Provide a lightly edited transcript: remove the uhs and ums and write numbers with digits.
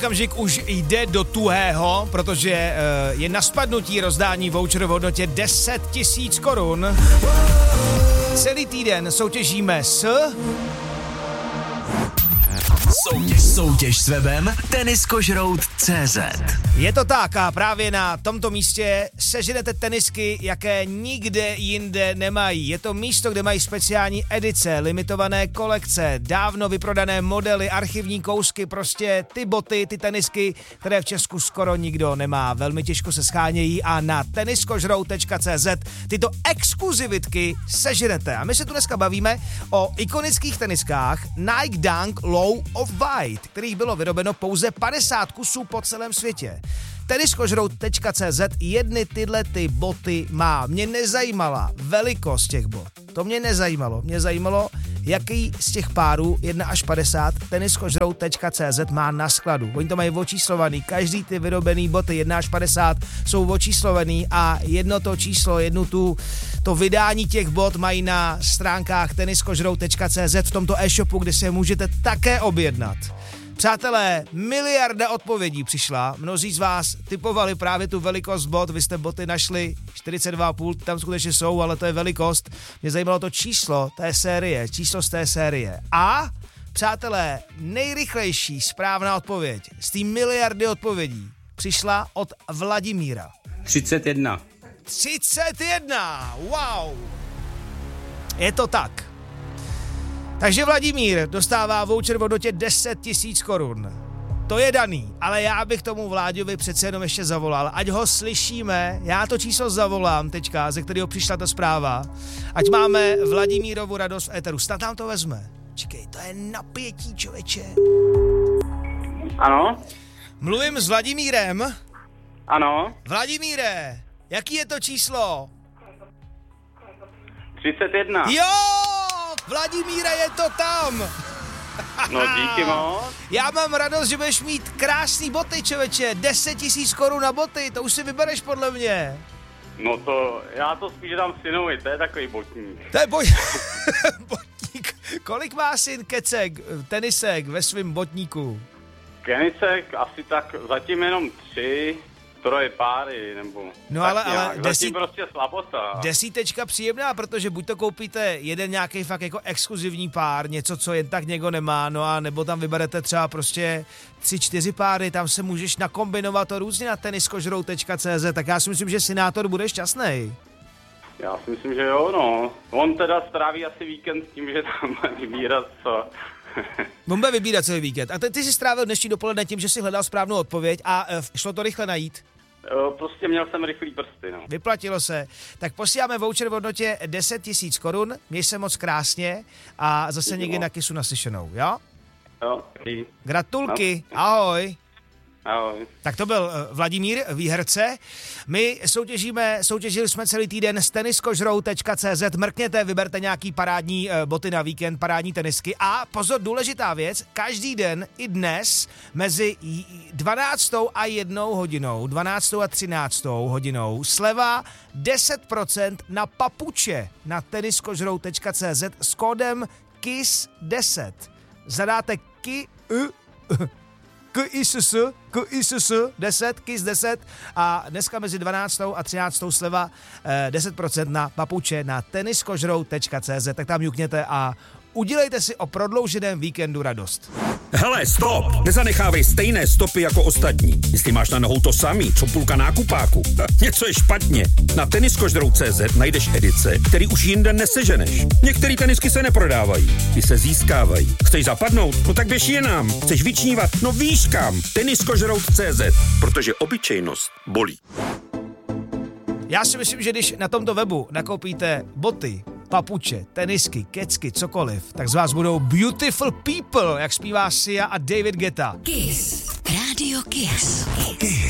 Okamžik už jde do tuhého, protože je na spadnutí rozdání voucheru v hodnotě 10 000 korun. Celý týden soutěžíme s... Soutěž s webem Teniskožrout.cz. Je to tak a právě na tomto místě seženete tenisky, jaké nikde jinde nemají. Je to místo, kde mají speciální edice, limitované kolekce, dávno vyprodané modely, archivní kousky, prostě ty boty, ty tenisky, které v Česku skoro nikdo nemá. Velmi těžko se schánějí a na teniskožrout.cz tyto exkluzivitky seženete. A my se tu dneska bavíme o ikonických teniskách Nike Dunk Low of White, kterých bylo vyrobeno pouze 50 kusů po celém světě. Teniskožrout.cz jedny tyhle ty boty má. Mě nezajímala velikost těch bot. To mě nezajímalo. Mě zajímalo, jaký z těch párů 1 až 50 teniskožrout.cz má na skladu. Oni to mají očíslovaný. Každý ty vyrobený boty 1 až 50 jsou očíslovaný a jedno to číslo, to vydání těch bot mají na stránkách teniskožrout.cz v tomto e-shopu, kde se můžete také objednat. Přátelé, miliarda odpovědí přišla. Mnozí z vás typovali právě tu velikost bot. Vy jste boty našli 42,5, tam skutečně jsou, ale to je velikost. Mě zajímalo to číslo z té série. A, přátelé, nejrychlejší správná odpověď z té miliardy odpovědí přišla od Vladimíra. 31. 31, wow. Je to tak. Takže Vladimír dostává voucher v hodnotě 10 000 korun. To je daný, ale já bych tomu Vláďovi přece jenom ještě zavolal. Ať ho slyšíme, já to číslo zavolám teďka, ze kterého přišla ta zpráva. Ať máme Vladimírovu radost v éteru. Snad nám to vezme. Čekej, to je napětí, člověče. Ano? Mluvím s Vladimírem? Ano? Vladimíre, jaký je to číslo? 31. Jo! Vladimíre, je to tam! No díky moc. Já mám radost, že budeš mít krásný boty, člověče. 10 000 korun na boty, to už si vybereš podle mě. No to, já to spíš dám synovi, to je takový botník. To je botník. Kolik má syn Kecek, tenisek ve svém botníku? Kenicek asi tak zatím jenom 3, 3 páry, nebo... No ale zatím prostě slabota. Desítečka příjemná, protože buď to koupíte jeden nějaký fakt jako exkluzivní pár, něco, co jen tak někdo nemá, no a nebo tam vyberete třeba prostě 3-4 páry, tam se můžeš nakombinovat to různě na teniskožrout.cz, tak já si myslím, že Synátor bude šťastný. Já si myslím, že jo, no. On teda stráví asi víkend s tím, že tam bude vybírat co... On bude vybírat celý víkend. A ty jsi strávil dnešní dopoledne tím, že jsi hledal správnou odpověď a šlo to rychle najít? Prostě měl jsem rychlý prsty, no. Vyplatilo se. Tak posíláme voucher v hodnotě 10 000 korun, měj se moc krásně a zase někdy na kysu naslyšenou, jo? Jo. Gratulky, ahoj. Ahoj. Tak to byl Vladimír, výherce. My soutěžili jsme celý týden s teniskožrout.cz. Mrkněte, vyberte nějaký parádní boty na víkend, parádní tenisky. A pozor, důležitá věc, každý den i dnes mezi 12. a 1 hodinou, 12. a 13. hodinou sleva 10% na papuče na teniskožrout.cz s kódem KIS10. Zadáte KIS10 a dneska mezi 12. a 13. sleva 10% na papuče na teniskožrout.cz, tak tam jukněte a udělejte si o prodlouženém víkendu radost. Hele, stop! Nezanechávej stejné stopy jako ostatní. Jestli máš na nohou to samý, co půlka nákupáku, něco je špatně. Na teniskožrout.cz najdeš edice, který už jinde neseženeš. Některé tenisky se neprodávají, ty se získávají. Chceš zapadnout? No tak běž jinam. Chceš vyčnívat? No víš kam. Teniskožrout.cz, protože obyčejnost bolí. Já si myslím, že když na tomto webu nakoupíte boty, papuče, tenisky, kecky, cokoliv, tak z vás budou beautiful people, jak zpívá Sia a David Guetta. Kiss. Radio Kiss. Kiss.